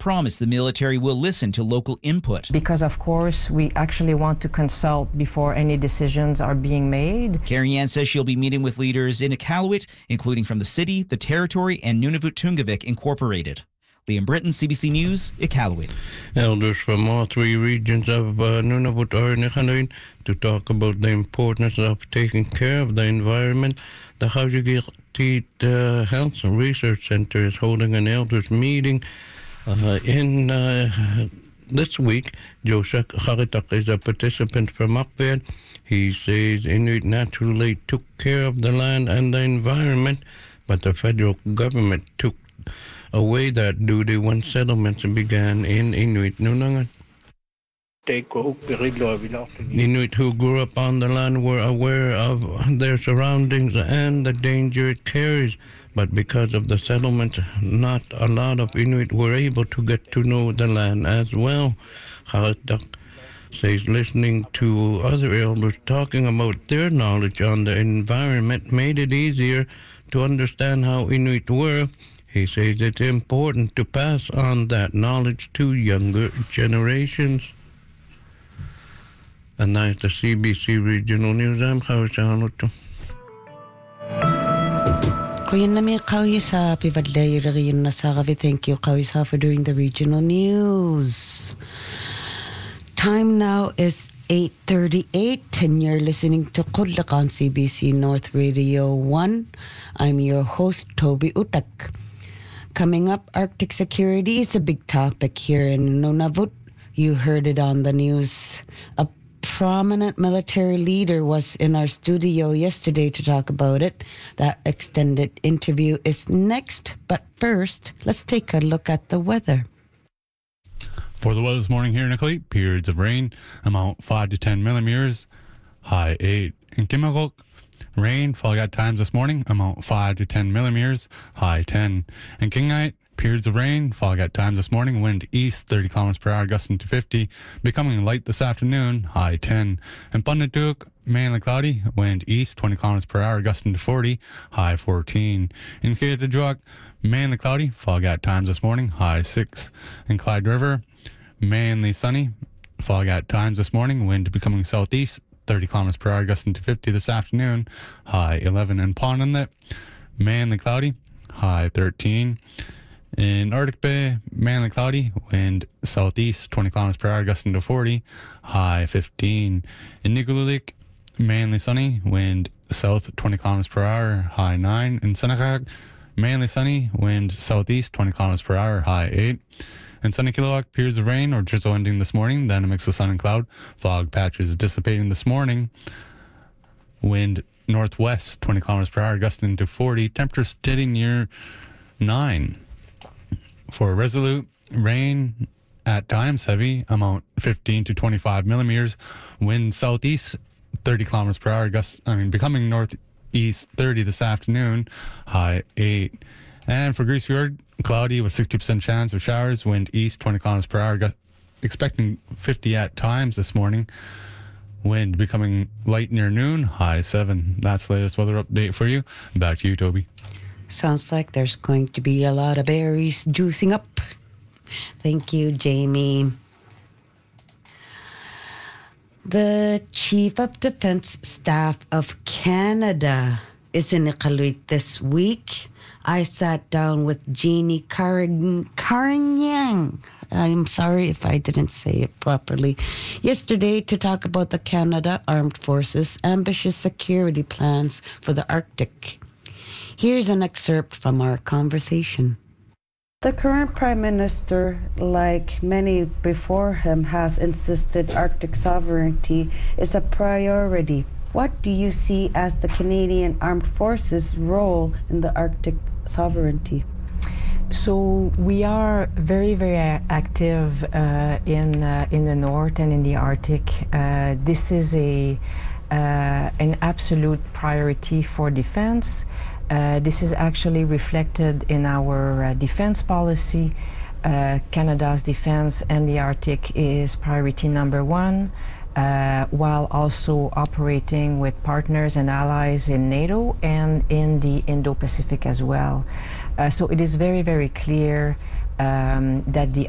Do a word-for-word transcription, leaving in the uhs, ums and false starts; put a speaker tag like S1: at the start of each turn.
S1: promised the military will listen to local input.
S2: Because, of course, we actually want to consult before any decisions are being made.
S1: Carrie Ann says she'll be meeting with leaders in Iqaluit, including from the city, the territory, and Nunavut Tungavik Incorporated. Liam Britton, C B C News, Iqaluit.
S3: Elders from all three regions of uh, Nunavut are in Iqaluit to talk about the importance of taking care of the environment. The Hajigiti uh, Health Research Center is holding an elders meeting uh, in uh, this week. Joseph Haritak is a participant from Akbed. He says Inuit naturally took care of the land and the environment, but the federal government took away that duty when settlements began in Inuit Nunangat. Inuit who grew up on the land were aware of their surroundings and the danger it carries, but because of the settlement, not a lot of Inuit were able to get to know the land as well. Haratak says listening to other elders talking about their knowledge on the environment made it easier to understand how Inuit were. He says it's important to pass on that knowledge to younger generations. And that's the C B C Regional News. I'm Kawasanoto.
S4: Kuyanami Kawisa Pivadlay Region Nasaravi. Thank you, Kawisa, for doing the regional news. Time now is eight thirty-eight, and you're listening to Kudlak on C B C North Radio one. I'm your host, Toby Utak. Coming up, Arctic security is a big topic here in Nunavut. You heard it on the news. A prominent military leader was in our studio yesterday to talk about it. That extended interview is next, but first, let's take a look at the weather.
S5: For the weather this morning here in Iqaluit, periods of rain, amount five to ten millimeters, high eight. In Kimagok, rain, fall at times this morning, amount five to ten millimeters, high ten. In Kingite, periods of rain, fog at times this morning, wind east thirty kilometers per hour, gusting to fifty, becoming light this afternoon, high ten. In Pundatuk, mainly cloudy, wind east twenty kilometers per hour, gusting to forty, high fourteen. In Kayatajuak, mainly cloudy, fog at times this morning, high six. In Clyde River, mainly sunny, fog at times this morning, wind becoming southeast thirty kilometers per hour, gusting to fifty this afternoon, high eleven. In Pond Inlet, mainly cloudy, high thirteen. In Arctic Bay, mainly cloudy, wind southeast twenty kilometers per hour, gusting to forty, high fifteen. In Nikulilik, mainly sunny, wind south twenty kilometers per hour, high nine. In Senekak, mainly sunny, wind southeast twenty kilometers per hour, high eight. In Sunny Kilowak, periods of rain or drizzle ending this morning, then a mix of sun and cloud. Fog patches dissipating this morning. Wind northwest twenty kilometers per hour, gusting to forty. Temperature steady near nine. For Resolute, rain at times heavy, amount fifteen to twenty-five millimeters. Wind southeast thirty kilometers per hour, gust, I mean, becoming northeast thirty this afternoon, high eight. And for Grise Fjord, cloudy with sixty percent chance of showers, wind east twenty kilometers per hour, gu- expecting fifty at times this morning. Wind becoming light near noon, high seven. That's the latest weather update for you. Back to you, Toby.
S4: Sounds like there's going to be a lot of berries juicing up. Thank you, Jamie. The Chief of Defense Staff of Canada is in Iqaluit this week. I sat down with Jeannie Carignan. I'm sorry if I didn't say it properly. Yesterday to talk about the Canada Armed Forces' ambitious security plans for the Arctic. Here's an excerpt from our conversation.
S6: The current Prime Minister, like many before him, has insisted Arctic sovereignty is a priority. What do you see as the Canadian Armed Forces' role in the Arctic sovereignty?
S2: So we are very, very active uh, in uh, in the north and in the Arctic. Uh, this is a uh, an absolute priority for defense. Uh, this is actually reflected in our uh, defense policy. Uh, Canada's defense and the Arctic is priority number one, uh, while also operating with partners and allies in NATO and in the Indo-Pacific as well. Uh, so it is very, very clear um, that the